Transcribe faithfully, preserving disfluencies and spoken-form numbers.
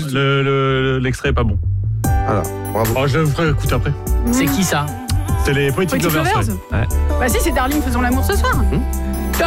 le, le, l'extrait est pas bon. Voilà, bravo. Oh, je le ferai écouter après. C'est qui ça? C'est les Poetic Poetic Lovers. Lovers ouais. Ouais. Bah si, c'est Darling, faisons l'amour ce soir. Mmh.